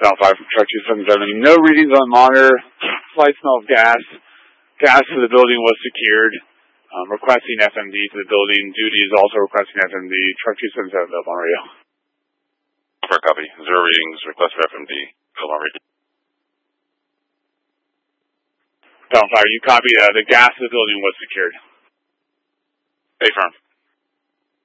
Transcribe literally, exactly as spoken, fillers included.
Down five from truck two seven seven. No readings on monitor. Slight smell of gas. Gas to the building was secured. Um, requesting F M D to the building. Duty is also requesting F M D. Truck two seven seven up on radio. For copy. Zero readings. Request for F M D. Up on radio. Down five. You copy. Uh, the gas to the building was secured. Affirm.